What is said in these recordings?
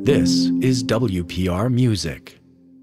This is WPR Music.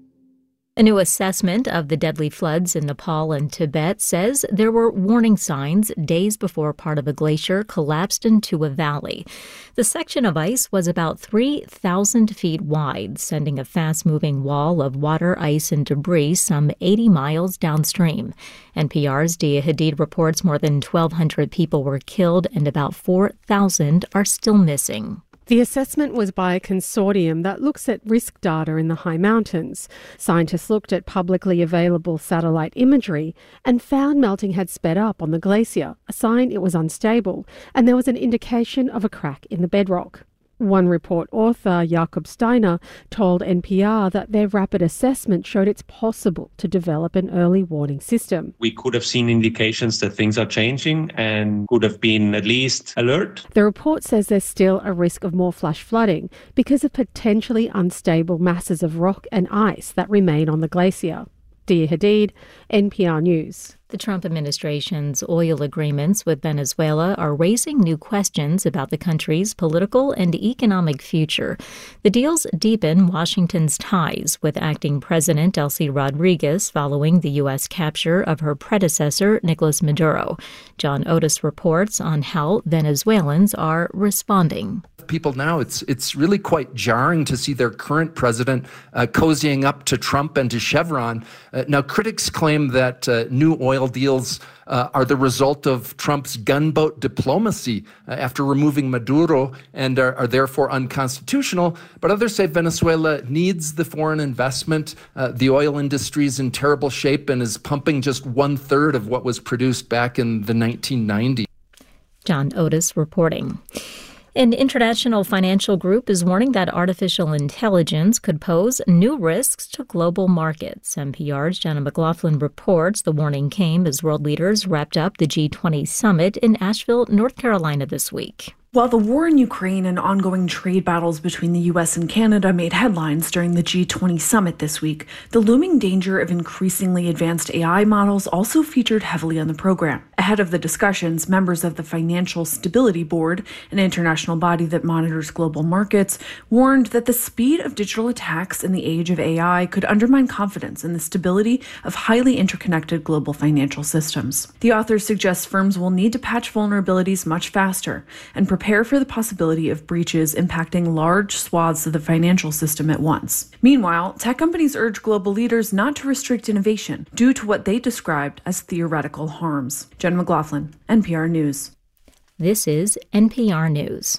A new assessment of the deadly floods in Nepal and Tibet says there were warning signs days before part of a glacier collapsed into a valley. The section of ice was about 3,000 feet wide, sending a fast-moving wall of water, ice, and debris some 80 miles downstream. NPR's Dia Hadid reports more than 1,200 people were killed and about 4,000 are still missing. The assessment was by a consortium that looks at risk data in the high mountains. Scientists looked at publicly available satellite imagery and found melting had sped up on the glacier, a sign it was unstable, and there was an indication of a crack in the bedrock. One report author, Jakob Steiner, told NPR that their rapid assessment showed it's possible to develop an early warning system. We could have seen indications that things are changing and could have been at least alert. The report says there's still a risk of more flash flooding because of potentially unstable masses of rock and ice that remain on the glacier. Dia Hadid, NPR News. The Trump administration's oil agreements with Venezuela are raising new questions about the country's political and economic future. The deals deepen Washington's ties with acting President Delcy Rodriguez following the U.S. capture of her predecessor, Nicolas Maduro. John Otis reports on how Venezuelans are responding. People now, it's really quite jarring to see their current president cozying up to Trump and to Chevron. Now, critics claim that new oil deals are the result of Trump's gunboat diplomacy after removing Maduro and are therefore unconstitutional. But others say Venezuela needs the foreign investment. The oil industry is in terrible shape and is pumping just 1/3 of what was produced back in the 1990s. John Otis reporting. An international financial group is warning that artificial intelligence could pose new risks to global markets. NPR's Jenna McLaughlin reports the warning came as world leaders wrapped up the G20 summit in Asheville, North Carolina this week. While the war in Ukraine and ongoing trade battles between the U.S. and Canada made headlines during the G20 summit this week, the looming danger of increasingly advanced AI models also featured heavily on the program. Ahead of the discussions, members of the Financial Stability Board, an international body that monitors global markets, warned that the speed of digital attacks in the age of AI could undermine confidence in the stability of highly interconnected global financial systems. The authors suggest firms will need to patch vulnerabilities much faster and prepare for the possibility of breaches impacting large swaths of the financial system at once. Meanwhile, tech companies urge global leaders not to restrict innovation due to what they described as theoretical harms. Jen McLaughlin, NPR News. This is NPR News.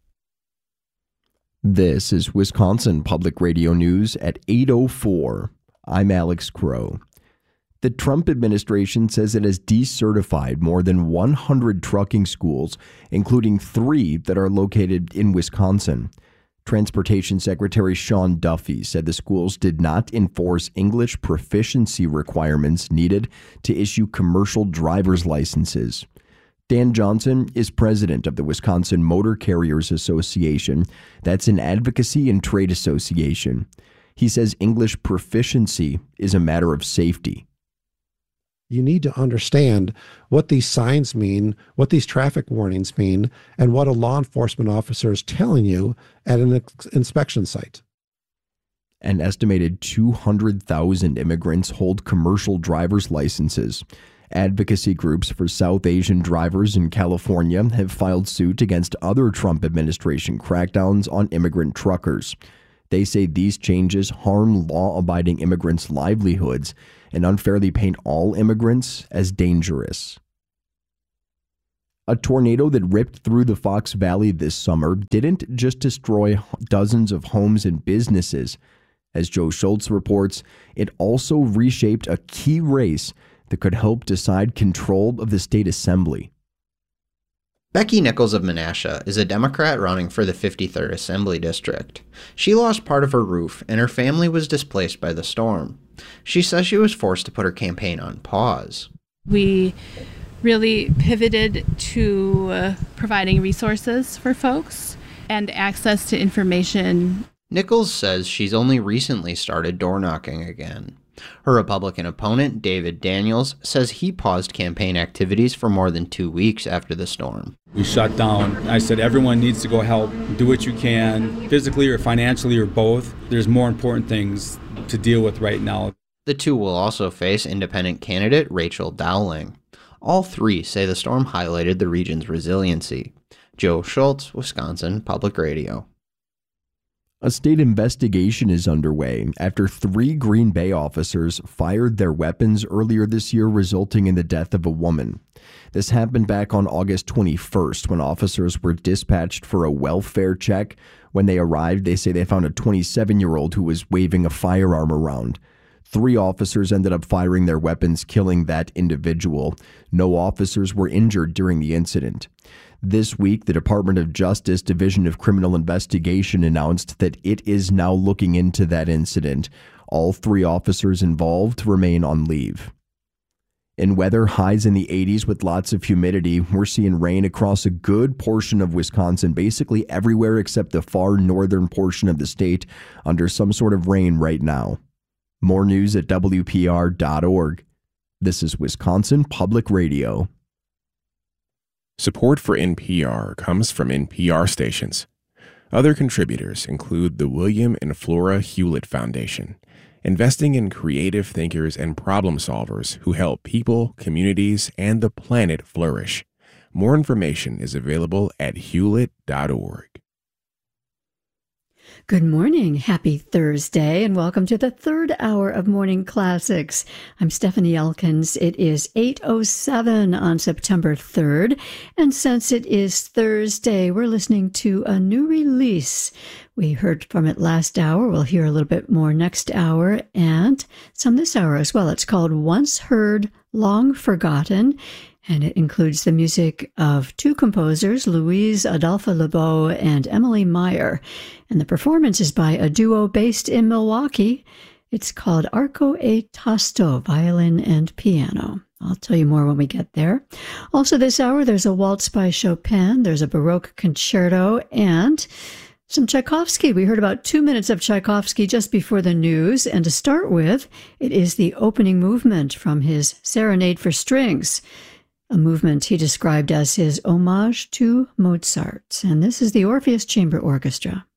This is Wisconsin Public Radio News at 8:04. I'm Alex Crow. The Trump administration says it has decertified more than 100 trucking schools, including 3 that are located in Wisconsin. Transportation Secretary Sean Duffy said the schools did not enforce English proficiency requirements needed to issue commercial driver's licenses. Dan Johnson is president of the Wisconsin Motor Carriers Association. That's an advocacy and trade association. He says English proficiency is a matter of safety. You need to understand what these signs mean, what these traffic warnings mean, and what a law enforcement officer is telling you at an inspection site. An estimated 200,000 immigrants hold commercial driver's licenses. Advocacy groups for South Asian drivers in California have filed suit against other Trump administration crackdowns on immigrant truckers. They say these changes harm law-abiding immigrants' livelihoods and unfairly paint all immigrants as dangerous. A tornado that ripped through the Fox Valley this summer didn't just destroy dozens of homes and businesses. As Joe Schultz reports, it also reshaped a key race that could help decide control of the state assembly. Becky Nichols of Menasha is a Democrat running for the 53rd Assembly District. She lost part of her roof and her family was displaced by the storm. She says she was forced to put her campaign on pause. We really pivoted to providing resources for folks and access to information. Nichols says she's only recently started door knocking again. Her Republican opponent, David Daniels, says he paused campaign activities for more than 2 weeks after the storm. We shut down. I said everyone needs to go help, do what you can, physically or financially or both. There's more important things to deal with right now. The two will also face independent candidate Rachel Dowling. All three say the storm highlighted the region's resiliency. Joe Schultz, Wisconsin Public Radio. A state investigation is underway after 3 Green Bay officers fired their weapons earlier this year, resulting in the death of a woman. This happened back on August 21st when officers were dispatched for a welfare check. When they arrived, they say they found a 27-year-old who was waving a firearm around. 3 officers ended up firing their weapons, killing that individual. No officers were injured during the incident. This week, the Department of Justice Division of Criminal Investigation announced that it is now looking into that incident. All 3 officers involved remain on leave. In weather, highs in the 80s with lots of humidity. We're seeing rain across a good portion of Wisconsin, basically everywhere except the far northern portion of the state, under some sort of rain right now. More news at WPR.org. This is Wisconsin Public Radio. Support for NPR comes from NPR stations. Other contributors include the William and Flora Hewlett Foundation, investing in creative thinkers and problem solvers who help people, communities, and the planet flourish. More information is available at hewlett.org. Good morning, happy Thursday, and welcome to the 3rd hour of Morning Classics. I'm Stephanie Elkins. It is 8:07 on September 3rd, and since it is Thursday, we're listening to a new release. We heard from it last hour. We'll hear a little bit more next hour, and some this hour as well. It's called Once Heard, Long Forgotten, and it includes the music of 2 composers, Louise Adolphe-Lebeau and Emily Meyer. And the performance is by a duo based in Milwaukee. It's called Arco e Tasto, violin and piano. I'll tell you more when we get there. Also this hour, there's a waltz by Chopin, there's a Baroque concerto, and some Tchaikovsky. We heard about 2 minutes of Tchaikovsky just before the news. And to start with, it is the opening movement from his Serenade for Strings, a movement he described as his homage to Mozart. And this is the Orpheus Chamber Orchestra.